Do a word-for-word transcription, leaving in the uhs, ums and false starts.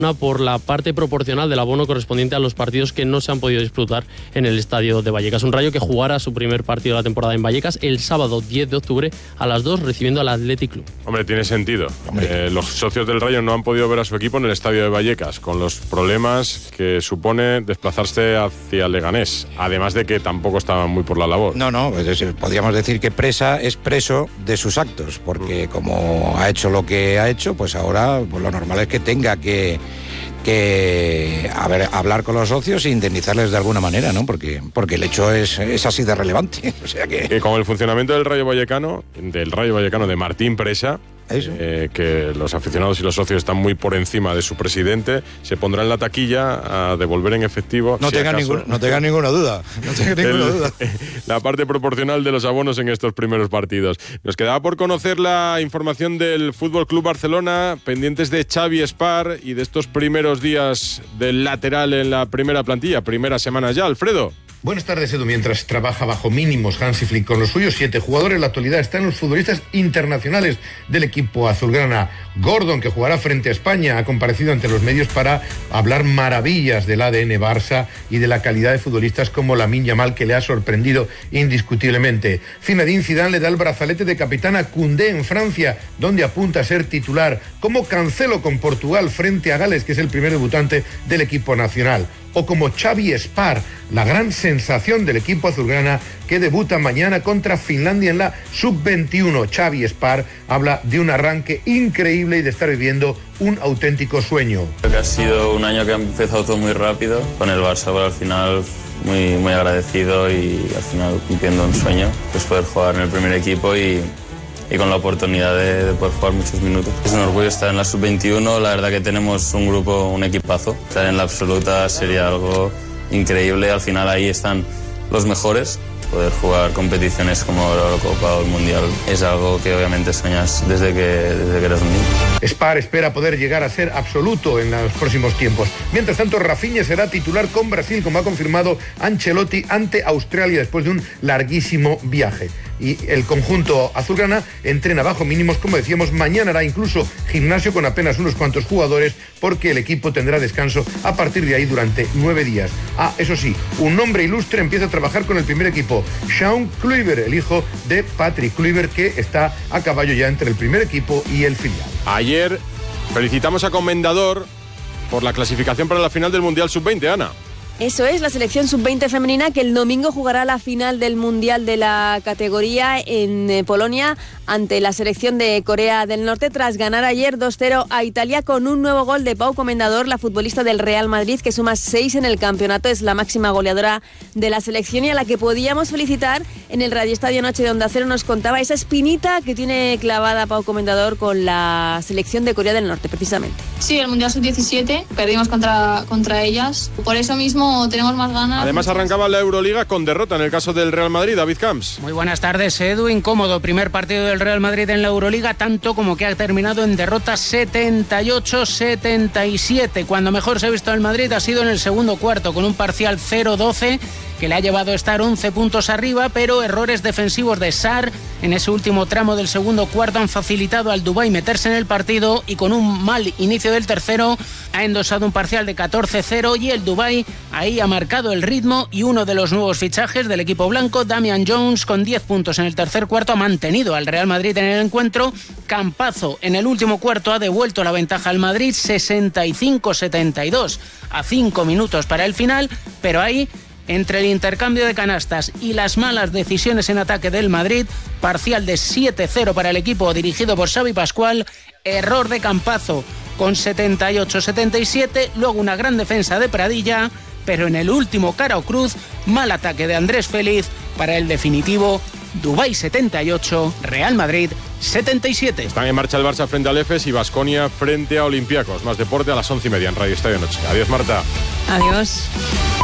por la parte proporcional del abono correspondiente a los partidos que no se han podido disputar en el estadio de Vallecas. Un Rayo que jugará su primer partido de la temporada en Vallecas el sábado diez de octubre a las dos, recibiendo al Athletic Club. Hombre, tiene sentido. Eh, los socios del Rayo no han podido ver a su equipo en el estadio de Vallecas, con los problemas que supone desplazarse hacia Leganés, además de que tampoco estaban muy por la labor. No, no, es decir, podríamos decir que Presa es preso de sus actos, porque como ha hecho lo que ha hecho, pues ahora pues lo normal es que tenga que que a ver, hablar con los socios e indemnizarles de alguna manera, ¿no? Porque, porque el hecho es, es así de relevante. O sea que... que con el funcionamiento del Rayo Vallecano, del Rayo Vallecano de Martín Presa, eh, que los aficionados y los socios están muy por encima de su presidente, se pondrá en la taquilla a devolver en efectivo. No si tengan acaso, ningún, no tengan ninguna duda. No tengan ninguna el, duda. La parte proporcional de los abonos en estos primeros partidos. Nos quedaba por conocer la información del F C Barcelona, pendientes de Xavi Espar y de estos primeros días del lateral en la primera plantilla, primera semana ya. Alfredo. Buenas tardes, Edu. Mientras trabaja bajo mínimos Hansi Flick con los suyos siete jugadores, en la actualidad están los futbolistas internacionales del equipo azulgrana. Gordon, que jugará frente a España, ha comparecido ante los medios para hablar maravillas del A D N Barça y de la calidad de futbolistas como Lamine Yamal, que le ha sorprendido indiscutiblemente. Zinedine Zidane le da el brazalete de capitán a Koundé en Francia, donde apunta a ser titular. Como Cancelo con Portugal frente a Gales, que es el primer debutante del equipo nacional. O como Xavi Espar, la gran sensación del equipo azulgrana que debuta mañana contra Finlandia en la sub veintiuno. Xavi Espar habla de un arranque increíble y de estar viviendo un auténtico sueño. Creo que ha sido un año que ha empezado todo muy rápido con el Barça, pero al final muy, muy agradecido y al final cumpliendo un sueño, pues poder jugar en el primer equipo y... y con la oportunidad de, de poder jugar muchos minutos. Es un orgullo estar en la sub veintiuno, la verdad que tenemos un grupo, un equipazo. Estar en la absoluta sería algo increíble, al final ahí están los mejores. Poder jugar competiciones como la Eurocopa o el Mundial es algo que obviamente sueñas desde que, desde que eres un niño. Espar espera poder llegar a ser absoluto en los próximos tiempos. Mientras tanto, Rafinha será titular con Brasil, como ha confirmado Ancelotti ante Australia después de un larguísimo viaje. Y el conjunto azulgrana entrena bajo mínimos, como decíamos. Mañana hará incluso gimnasio con apenas unos cuantos jugadores, porque el equipo tendrá descanso a partir de ahí durante nueve días. Ah, eso sí, un hombre ilustre empieza a trabajar con el primer equipo, Sean Kluivert, el hijo de Patrick Kluivert, que está a caballo ya entre el primer equipo y el filial. Ayer felicitamos a Comendador por la clasificación para la final del Mundial sub veinte, Ana. Eso es, la selección sub veinte femenina que el domingo jugará la final del Mundial de la categoría en eh, Polonia ante la selección de Corea del Norte, tras ganar ayer dos cero a Italia con un nuevo gol de Pau Comendador, la futbolista del Real Madrid, que suma seis en el campeonato. Es la máxima goleadora de la selección y a la que podíamos felicitar en el Radio Estadio Noche de Onda Cero. Nos contaba esa espinita que tiene clavada Pau Comendador con la selección de Corea del Norte, precisamente. Sí, el Mundial sub diecisiete, perdimos contra, contra ellas. Por eso mismo tenemos más ganas. Además arrancaba la Euroliga con derrota en el caso del Real Madrid. David Camps. Muy buenas tardes, Edu. Incómodo primer partido del Real Madrid en la Euroliga, tanto como que ha terminado en derrota setenta y ocho setenta y siete. Cuando mejor se ha visto el Madrid ha sido en el segundo cuarto, con un parcial cero doce que le ha llevado a estar once puntos arriba, pero errores defensivos de Sarr en ese último tramo del segundo cuarto han facilitado al Dubái meterse en el partido, y con un mal inicio del tercero ha endosado un parcial de catorce cero, y el Dubái ahí ha marcado el ritmo. Y uno de los nuevos fichajes del equipo blanco, Damian Jones, con diez puntos en el tercer cuarto, ha mantenido al Real Madrid en el encuentro. Campazo en el último cuarto ha devuelto la ventaja al Madrid, sesenta y cinco setenta y dos a cinco minutos para el final, pero ahí, entre el intercambio de canastas y las malas decisiones en ataque del Madrid, parcial de siete cero para el equipo dirigido por Xavi Pascual, error de Campazo con setenta y ocho setenta y siete, luego una gran defensa de Pradilla, pero en el último cara o cruz, mal ataque de Andrés Félix para el definitivo Dubái setenta y ocho, Real Madrid setenta y siete. Están en marcha el Barça frente al Efes y Baskonia frente a Olympiacos. Más deporte a las once y media en Radio Estadio Noche. Adiós, Marta. Adiós.